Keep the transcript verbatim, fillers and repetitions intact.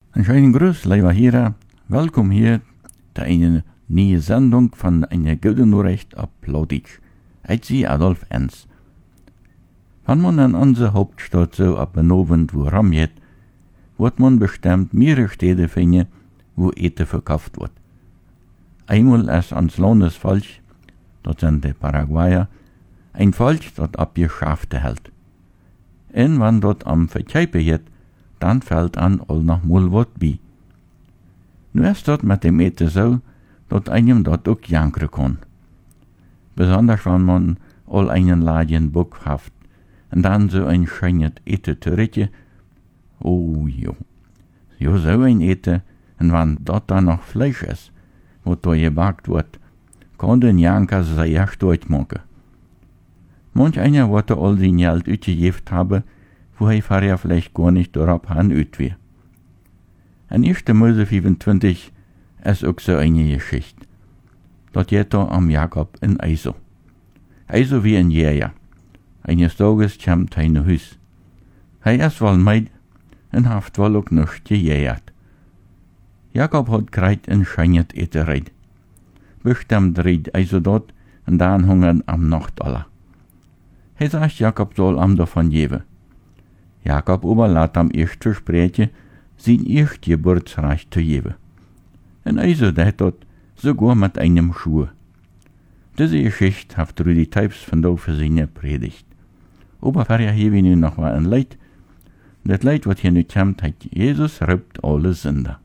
Een schönen Gruß, lieber Hörer. Welkom hier zu einer neuen Sendung von einer guten Nachricht auf Plauditsch. Ich bin Adolf Enz. Wenn man in unserer Hauptstadt so ab einem Abend wo rumgeht, wird man bestimmt mehrere Städte finden, wo Eten verkauft wird. Einmal ist ans Landesvolk, das sind die Paraguayer, ein Volk, das ab ihr Schafte hält. Und wenn dort am Verkäufe geht, dann fällt an all noch mal wat bei. Nu ist dort mit dem Eten so, dass einem dort auch jankern kann. Besonders wenn man all einen Laden Bock haft und dann so ein schönes Eten zurücke. Oh jo, jo so ein Eten, und wenn dort dann noch Fleisch ist, wo da gebackt wird, kann den Janker sehr stolz machen. Manch einer wird all sein Geld ausgegeben haben, wo er vorher vielleicht gar nicht darauf han ut wie. In erster Mose fünfundzwanzig ist auch so eine Geschichte. Dort geht da am Jakob in Eiso. Eiso wie ein Jäger. Eines Tages kommt er in Haus. Er ist wohl meid und hat wohl auch noch gejägert. Jakob hat greit ein schönes Etereit. Bestimmt reid Eiso dort und dann hungern am Nacht alle. Er sagt, Jakob soll am davon geben. Jakob aber lässt am ersten Versprechen, sein erst Geburtsrecht zu geben. Und also der hat dort sogar mit einem Schuh. Diese Geschichte hat Rudi Teibs von da für seine Predigt. Aber vorher habe ich nun noch mal ein Leid. Das Leid, was hier nicht kommt, hat Jesus rübt alle Sünder.